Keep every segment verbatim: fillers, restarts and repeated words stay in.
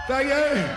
Danke.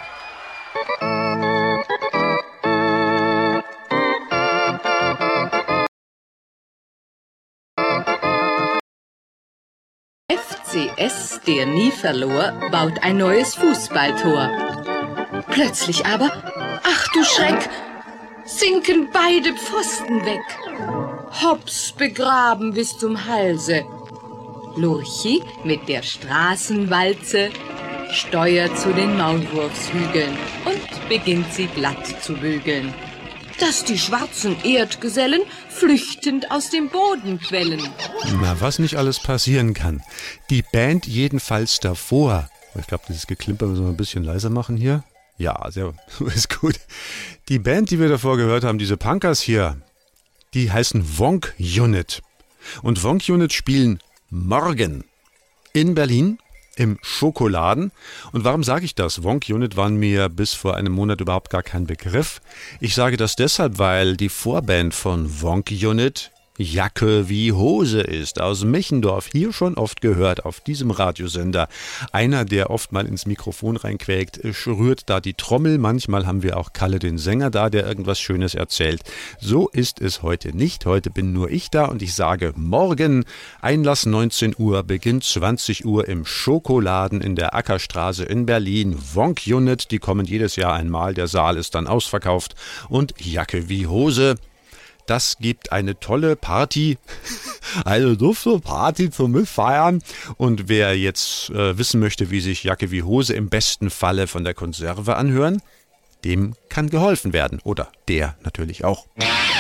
F C S, der nie verlor, baut ein neues Fußballtor. Plötzlich aber, ach du Schreck, sinken beide Pfosten weg. Hops begraben bis zum Halse. Lurchi mit der Straßenwalze steuert zu den Maulwurfshügeln und beginnt sie glatt zu bügeln, dass die schwarzen Erdgesellen flüchtend aus dem Boden quellen. Na, was nicht alles passieren kann. Die Band jedenfalls davor. Ich glaube, dieses Geklimper müssen wir ein bisschen leiser machen hier. Ja, sehr, ist gut. Die Band, die wir davor gehört haben, diese Punkers hier, die heißen Wonk Unit. Und Wonk Unit spielen morgen in Berlin im Schokoladen. Und warum sage ich das? Wonk Unit waren mir bis vor einem Monat überhaupt gar kein Begriff. Ich sage das deshalb, weil die Vorband von Wonk Unit Jacke wie Hose ist, aus Mechendorf, hier schon oft gehört auf diesem Radiosender. Einer, der oft mal ins Mikrofon reinquäkt, rührt da die Trommel. Manchmal haben wir auch Kalle den Sänger da, der irgendwas Schönes erzählt. So ist es heute nicht. Heute bin nur ich da und ich sage morgen, Einlass neunzehn Uhr, Beginn zwanzig Uhr im Schokoladen in der Ackerstraße in Berlin. Wonk Unit, die kommen jedes Jahr einmal, der Saal ist dann ausverkauft und Jacke wie Hose. Das gibt eine tolle Party, eine dufte Party zum Mitfeiern. Und wer jetzt äh, wissen möchte, wie sich Jacke wie Hose im besten Falle von der Konserve anhören, dem kann geholfen werden. Oder der natürlich auch.